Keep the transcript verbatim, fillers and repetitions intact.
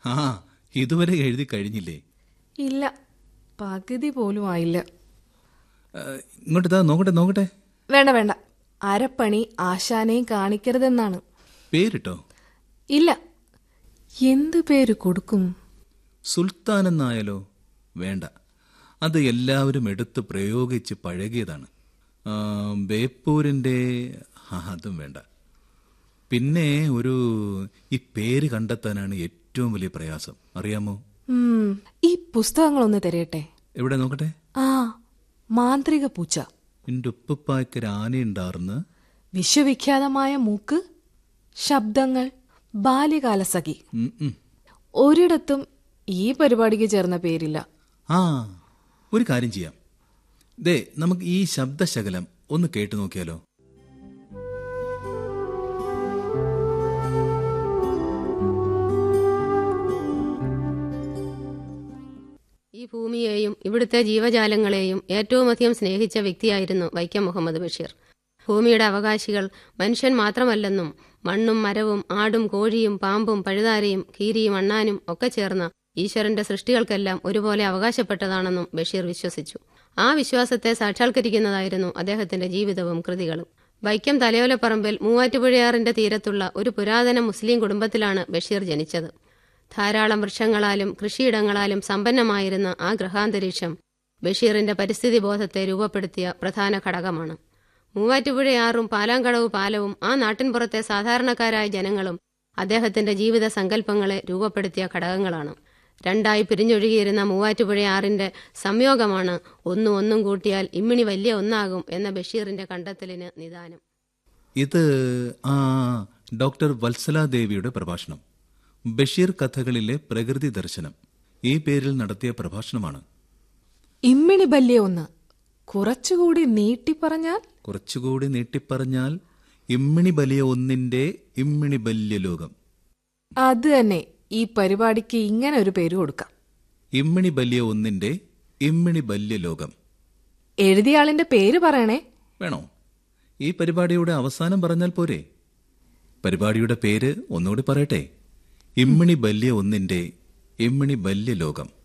ആ, ഇതുവരെ എഴുതി കഴിഞ്ഞില്ലേ? ഇല്ല, പകുതി പോലും ആയില്ല. ഇങ്ങോട്ട് താ, നോക്കട്ടെ നോക്കട്ടെ. വേണ്ട വേണ്ട, അരപ്പണി ആശാനെയും കാണിക്കരുതെന്നാണ്. പേരിട്ടോ? ഇല്ല. എന്ത് പേര് കൊടുക്കും? സുൽത്താൻ എന്നായാലോ? വേണ്ട, അത് എല്ലാവരും എടുത്ത് പ്രയോഗിച്ച് പഴകിയതാണ്. ബേപ്പൂരിൻ്റെ അതും വേണ്ട. പിന്നെ ഒരു ഈ പേര് കണ്ടെത്താനാണ് ഏറ്റവും വലിയ പ്രയാസം, അറിയാമോ? ഈ പുസ്തകങ്ങളൊന്ന് തരട്ടെ. എവിടെ നോക്കട്ടെ? ആ, മാന്ത്രിക പൂച്ച. എന്റെ ഉപ്പുപ്പായ്ക്കൊരു ആനയുണ്ടാർന്ന്. വിശ്വവിഖ്യാതമായ മൂക്ക്, ശബ്ദങ്ങൾ, ബാല്യകാലസഖി. ഒരിടത്തും ഈ പരിപാടിക്ക് ചേർന്ന പേരില്ല. ആ, ഒരു കാര്യം ചെയ്യാം. ദേ, നമുക്ക് ഈ ശബ്ദശകലം ഒന്ന് കേട്ടു നോക്കിയാലോ? ഈ ഭൂമിയെയും ഇവിടുത്തെ ജീവജാലങ്ങളെയും ഏറ്റവുമധികം സ്നേഹിച്ച വ്യക്തിയായിരുന്നു വൈക്കം മുഹമ്മദ് ബഷീർ. ഭൂമിയുടെ അവകാശികൾ മനുഷ്യൻ മാത്രമല്ലെന്നും മണ്ണും മരവും ആടും കോഴിയും പാമ്പും പഴുതാരയും കീരിയും അണ്ണാനും ഒക്കെ ചേർന്ന ഈശ്വരന്റെ സൃഷ്ടികൾക്കെല്ലാം ഒരുപോലെ അവകാശപ്പെട്ടതാണെന്നും ബഷീർ വിശ്വസിച്ചു. ആ വിശ്വാസത്തെ സാക്ഷാത്കരിക്കുന്നതായിരുന്നു അദ്ദേഹത്തിന്റെ ജീവിതവും കൃതികളും. വൈക്കം തലയോലപ്പറമ്പിൽ മൂവാറ്റുപുഴയാറിന്റെ തീരത്തുള്ള ഒരു പുരാതന മുസ്ലിം കുടുംബത്തിലാണ് ബഷീർ ജനിച്ചത്. ധാരാളം വൃക്ഷങ്ങളാലും കൃഷിയിടങ്ങളാലും സമ്പന്നമായിരുന്ന ആ ഗൃഹാന്തരീക്ഷം ബഷീറിന്റെ പരിസ്ഥിതി ബോധത്തെ രൂപപ്പെടുത്തിയ പ്രധാന ഘടകമാണ്. മൂവാറ്റുപുഴയാറും പാലാങ്കടവ് പാലവും ആ നാട്ടിൻപുറത്തെ സാധാരണക്കാരായ ജനങ്ങളും അദ്ദേഹത്തിന്റെ ജീവിത സങ്കല്പങ്ങളെ രൂപപ്പെടുത്തിയ ഘടകങ്ങളാണ്. രണ്ടായി പിരിഞ്ഞൊഴുകിയിരുന്ന മൂവാറ്റുപുഴയാറിന്റെ സംയോഗമാണ് ഒന്നും ഒന്നും കൂട്ടിയാൽ ഇമ്മിണി വലിയ ഒന്നാകും എന്ന ബഷീറിന്റെ കണ്ടെത്തലിന് നിദാനം. ഇത് ആ ഡോക്ടർ വത്സലാദേവിയുടെ പ്രഭാഷണം, ബഷീർ കഥകളിലെ പ്രകൃതി ദർശനം, ഈ പേരിൽ നടത്തിയ പ്രഭാഷണമാണ്. ഇമ്മിണി വലിയ ഒന്ന് കുറച്ചുകൂടി നീട്ടിപ്പറഞ്ഞാൽ കുറച്ചുകൂടി നീട്ടിപ്പറഞ്ഞാൽ ഇമ്മിണി വലിയ ഒന്നിന്റെ ഇമ്മിണി വലിയ ലോകം. അത് തന്നെ, ഈ പരിപാടിക്ക് ഇങ്ങനെ ഒരു പേര് കൊടുക്കാം. ഇമ്മിണി വലിയ ഒന്നിന്റെ ഇമ്മിണി വലിയ ലോകം. എഴുതിയ ആളിന്റെ പേര് പറയണേ. വേണോ? ഈ പരിപാടിയുടെ അവസാനം പറഞ്ഞാൽ പോരെ? പരിപാടിയുടെ പേര് ഒന്നുകൂടി പറയട്ടെ. ഇമ്മിണി വലിയ ഒന്നിന്റെ ഇമ്മിണി വലിയ ലോകം.